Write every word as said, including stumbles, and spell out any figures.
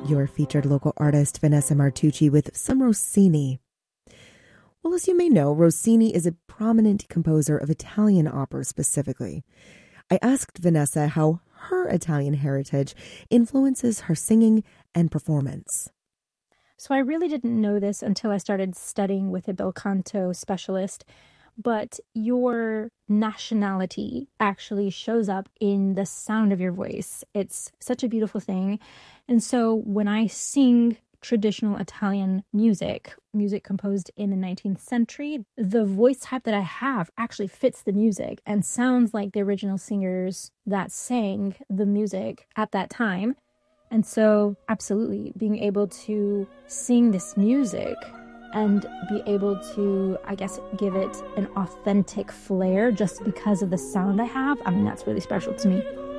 your featured local artist, Vanessa Martucci, with some Rossini. Well, as you may know, Rossini is a prominent composer of Italian opera specifically. I asked Vanessa how her Italian heritage influences her singing and performance. So I really didn't know this until I started studying with a bel canto specialist, but your nationality actually shows up in the sound of your voice. It's such a beautiful thing. And so when I sing traditional Italian music, music composed in the nineteenth century, the voice type that I have actually fits the music and sounds like the original singers that sang the music at that time. And so, absolutely, being able to sing this music and be able to, I guess, give it an authentic flair just because of the sound I have, I mean, that's really special to me.